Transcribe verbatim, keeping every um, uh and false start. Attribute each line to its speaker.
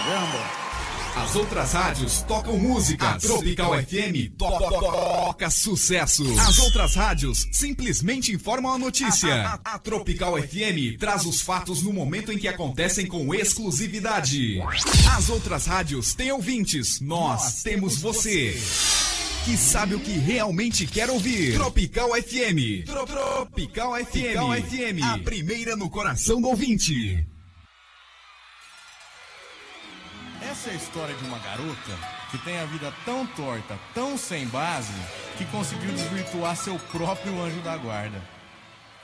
Speaker 1: As outras rádios tocam música. A Tropical F M to to to toca sucesso. As outras rádios simplesmente informam a notícia. A, a, a Tropical F M traz os fatos no momento em que acontecem com exclusividade. As outras rádios têm ouvintes. Nós, Nós temos você. Que sabe o que realmente quer ouvir. Tropical F M. Tro Tropical F M. Tropical F M. A primeira no coração do ouvinte.
Speaker 2: Essa é a história de uma garota que tem a vida tão torta, tão sem base, que conseguiu desvirtuar seu próprio anjo da guarda.